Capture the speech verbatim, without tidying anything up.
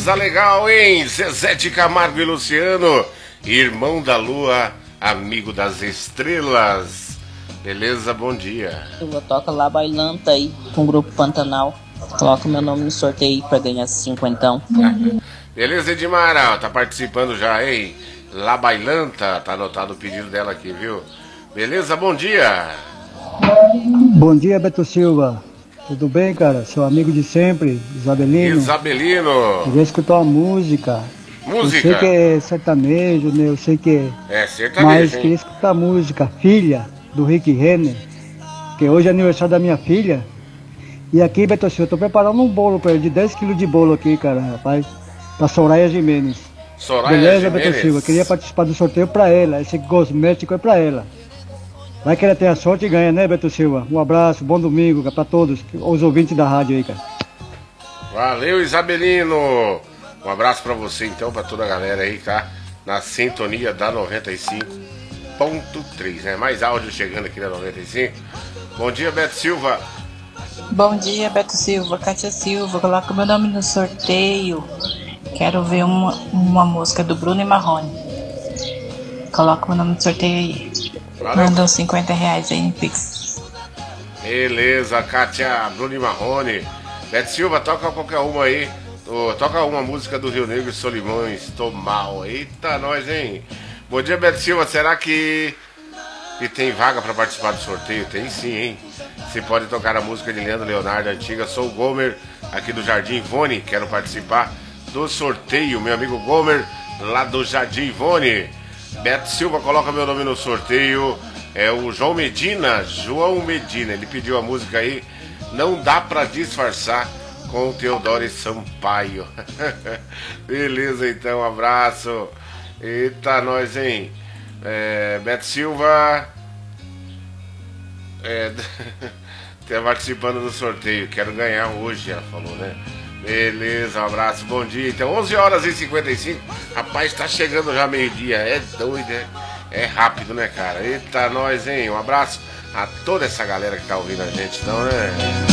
Beleza, legal, hein? Zezé de Camargo e Luciano, irmão da lua, amigo das estrelas. Beleza, bom dia. Eu toco lá bailanta aí com o grupo Pantanal. Coloca meu nome no sorteio pra ganhar cinquentão. Beleza, Edmara, tá participando já, hein? La Bailanta, tá anotado o pedido dela aqui, viu? Beleza, bom dia. Bom dia, Beto Silva. Tudo bem, cara? Seu amigo de sempre, Isabelino. Isabelino. Queria escutar uma música. Música? Eu sei que é sertanejo, né? Eu sei que é. É sertanejo, Mas hein? queria escutar a música Filha, do Rick Renner, que hoje é aniversário da minha filha. E aqui, Beto Silva, eu tô preparando um bolo pra ele, de dez quilos de bolo aqui, cara, rapaz. Pra Soraya Jimenez. Soraya Beleza, Jimenez. Beto Silva? Queria participar do sorteio pra ela. Esse cosmético é pra ela. Vai que ela tem a sorte e ganha, né, Beto Silva? Um abraço, bom domingo, cara, pra todos, os ouvintes da rádio aí, cara. Valeu, Isabelino. Um abraço pra você, então, pra toda a galera aí, tá? Na sintonia da noventa e cinco ponto três, né? Mais áudio chegando aqui na noventa e cinco. Bom dia, Beto Silva. Bom dia, Beto Silva, Kátia Silva. Coloca meu nome no sorteio. Quero ver uma, uma música do Bruno e Marrone. Coloca meu nome no sorteio aí. Manda uns cinquenta reais aí em Pix. Beleza, Kátia, Bruno e Marrone. Beto Silva, toca qualquer uma aí. Oh, toca uma música do Rio Negro e Solimões. Tô mal. Eita, nós, hein? Bom dia, Beto Silva. Será que, que tem vaga pra participar do sorteio? Tem sim, hein? Você pode tocar a música de Leandro Leonardo antiga. Sou o Gomer, aqui do Jardim Ivone. Quero participar do sorteio. Meu amigo Gomer, lá do Jardim Ivone. Beto Silva, coloca meu nome no sorteio. É o João Medina. João Medina, ele pediu a música aí. Não dá pra disfarçar, com o Teodoro Sampaio. Beleza, então, um abraço. Eita, nós, hein? É, Beto Silva é, tá participando do sorteio. Quero ganhar hoje, ela falou, né? Beleza, um abraço, bom dia. Então, onze horas e cinquenta e cinco. Rapaz, tá chegando já meio-dia. É doido, é, é rápido, né, cara? Eita, nós, hein? Um abraço a toda essa galera que tá ouvindo a gente, então, né?